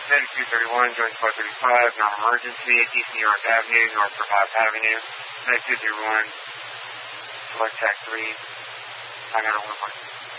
Medic 231, join 435, non-emergency, East New York Avenue, North Revive Avenue. Medic 231, select TAC 3, I got a 1.